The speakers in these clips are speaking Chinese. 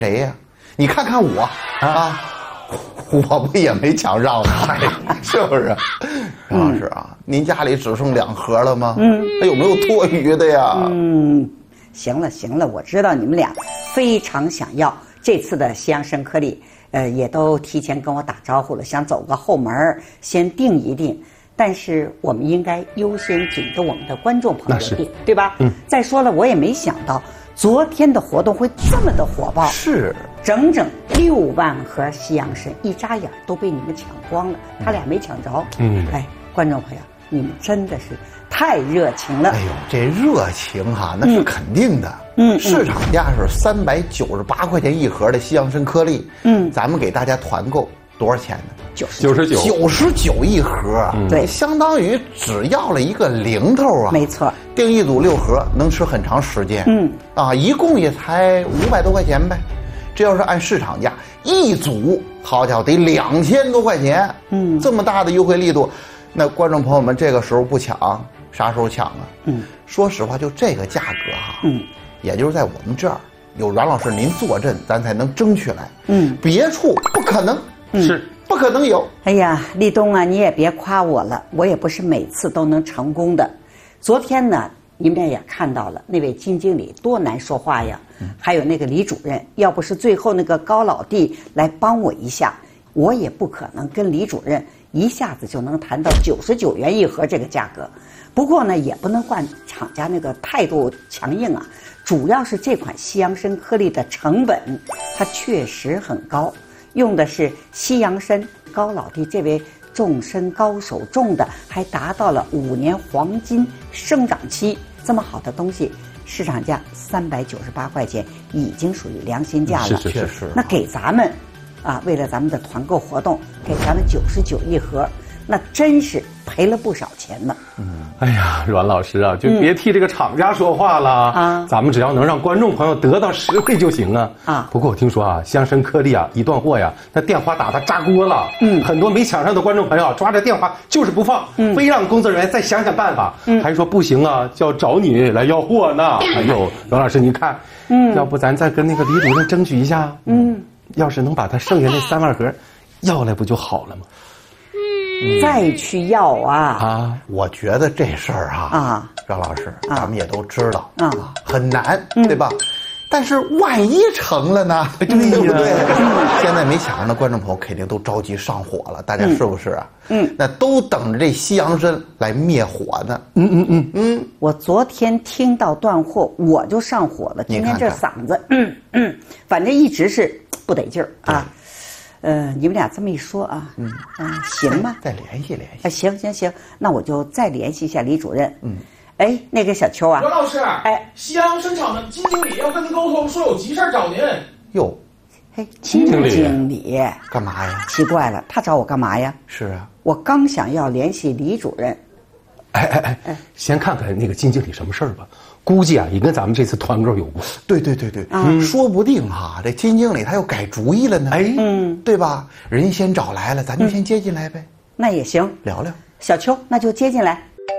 谁呀？你看看我啊，我不也没抢上吗？是不是？张老师啊，您家里只剩2盒了吗？还有没有多余的呀？ 行了，我知道你们俩非常想要这次的西洋参颗粒，也都提前跟我打招呼了，想走个后门先定一定。但是我们应该优先紧着我们的观众朋友定，对吧？再说了，我也没想到昨天的活动会这么的火爆， 是整整6万盒西洋参，一眨眼都被你们抢光了，他俩没抢着。哎，观众朋友，你们真的是太热情了。 哎呦，这热情哈，那是肯定的。市场价是398块钱一盒的西洋参颗粒。咱们给大家团购多少钱呢？99一盒， 对， 相当于只要了一个零头啊。 没错， 订一组6盒，能吃很长时间。一共也才500多块钱呗。这要是按市场价，一组好家伙得2000多块钱。这么大的优惠力度，那观众朋友们这个时候不抢，啥时候抢啊？说实话，就这个价格哈，也就是在我们这儿有阮老师您坐镇，咱才能争取来。别处不可能。 是不可能有。 哎呀，立冬啊，你也别夸我了，我也不是每次都能成功的。昨天呢，你们也看到了那位金经理多难说话呀，还有那个李主任，要不是最后那个高老弟来帮我一下，我也不可能跟李主任一下子就能谈到99元一盒这个价格。不过呢，也不能怪厂家那个态度强硬啊，主要是这款西洋参颗粒的成本它确实很高。用的是西洋参，高老弟这位种参高手种的，还达到了5年黄金生长期，这么好的东西，市场价398块钱，已经属于良心价了。 确实。 那给咱们，为了咱们的团购活动，给咱们99一盒，那真是赔了不少钱呢。 哎呀，阮老师啊，就别替这个厂家说话了咱们只要能让观众朋友得到实惠就行啊。不过我听说啊，西洋参颗粒啊，一断货呀，那电话打的炸锅了。很多没抢上的观众朋友抓着电话就是不放，非让工作人员再想想办法，还说不行啊，就要找你来要货呢。哎呦，阮老师您看，要不咱再跟那个李主任争取一下？要是能把他剩下那3万盒要来不就好了吗？ 再去要我觉得这事儿张老师，咱们也都知道很难，对吧？但是万一成了呢？对不对？现在没抢上的观众朋友肯定都着急上火了，大家是不是啊？那都等着这西洋参来灭火呢。 我昨天听到断货，我就上火了。今天这嗓子，反正一直是不得劲儿啊。你们俩这么一说行吗？ 再联系联系。 行，那我就再联系一下李主任。哎，那个小邱啊， 阮老师，西洋参厂的金经理要跟您沟通，说有急事找您。 哟， 金经理干嘛呀？ 奇怪了，他找我干嘛呀？ 是啊， 我刚想要联系李主任。 先看看那个金经理什么事儿吧。估计也跟咱们这次团购有关。 对，说不定这金经理他又改主意了呢。对吧？人先找来了，咱就先接进来呗。 那也行， 聊聊。 小邱，那就接进来。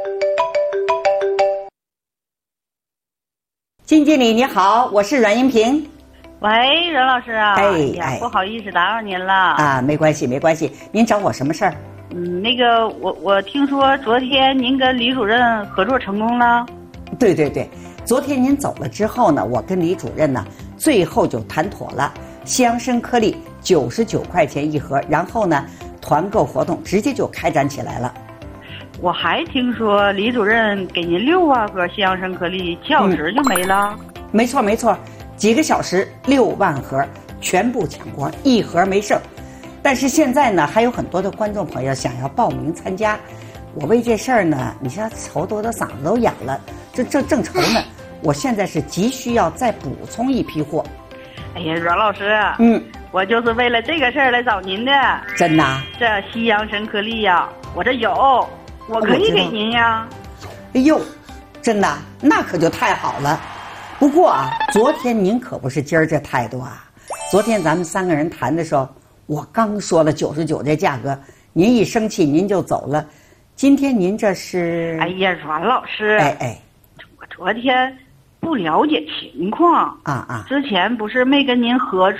金经理你好，我是阮英平。 喂，阮老师啊，不好意思打扰您了没关系，您找我什么事儿？ 那个我听说昨天您跟李主任合作成功了。 对，昨天您走了之后呢，我跟李主任呢，最后就谈妥了，西洋参颗粒99块钱一盒，然后呢，团购活动直接就开展起来了。 我还听说李主任给您6万盒西洋参颗粒，7小时就没了。 没错，几个小时6万盒全部抢光，一盒没剩。但是现在呢，还有很多的观众朋友想要报名参加，我为这事儿呢，你像愁得我的嗓子都哑了，这正愁呢。我现在是急需要再补充一批货。 哎呀，阮老师，我就是为了这个事儿来找您的。 真的？ 这西洋参颗粒呀，我这有，我可以给您呀。 哎呦，真的？那可就太好了。不过昨天您可不是今儿这态度啊。昨天咱们3个人谈的时候，我刚说了99这价格，您一生气您就走了。今天您这是？ 哎呀，阮老师，我昨天不了解情况之前不是没跟您合